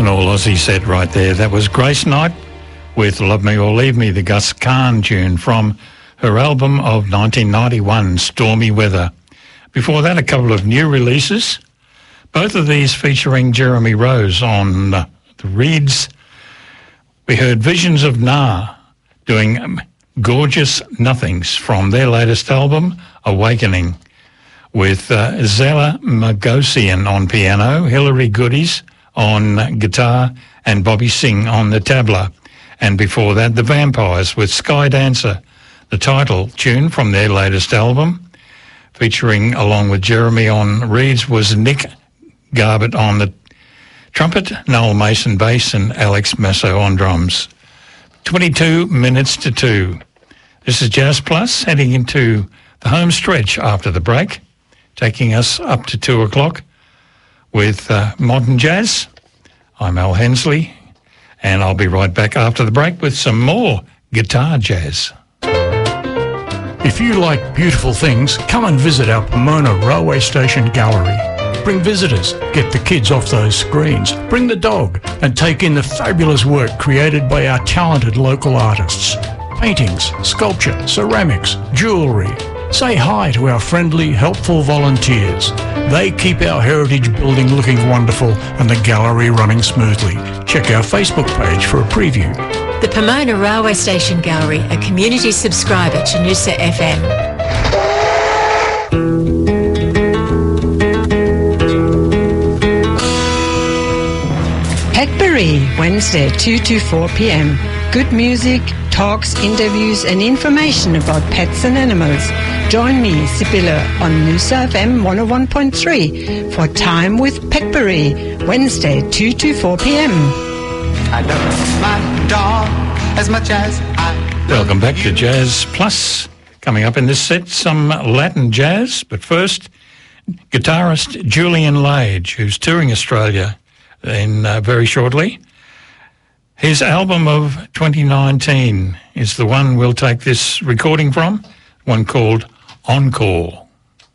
An all Aussie set right there. That was Grace Knight with Love Me or Leave Me, the Gus Kahn tune from her album of 1991, Stormy Weather. Before that, a couple of new releases, both of these featuring Jeremy Rose on the reeds. We heard Visions of Na doing Gorgeous Nothings from their latest album, Awakening, with Zella Magosian on piano, Hilary Goodies on guitar, and Bobby Singh on the tabla. And before that, The Vampires with Sky Dancer, the title tune from their latest album. Featuring, along with Jeremy on reeds, was Nick Garbett on the trumpet, Noel Mason bass, and Alex Masso on drums. 22 minutes to 2. This is Jazz Plus, heading into the home stretch after the break, taking us up to 2 o'clock with modern jazz. I'm Al Hensley, and I'll be right back after the break with some more guitar jazz. If you like beautiful things, come and visit our Pomona Railway Station Gallery. Bring visitors, get the kids off those screens, bring the dog, and take in the fabulous work created by our talented local artists. Paintings, sculpture, ceramics, jewellery. Say hi to our friendly, helpful volunteers. They keep our heritage building looking wonderful and the gallery running smoothly. Check our Facebook page for a preview. The Pomona Railway Station Gallery, a community subscriber to Noosa FM. Petbury, Wednesday 2 to 4 p.m. Good music, talks, interviews and information about pets and animals. Join me, Sibylla, on Noosa FM 101.3 for Time with Petbury, Wednesday 2 to 4 p.m. I love my dog as much as I love Welcome back to Jazz Plus. Coming up in this set, some Latin jazz, but first, guitarist Julian Lage, who's touring Australia in very shortly. His album of 2019 is the one we'll take this recording from, one called Encore.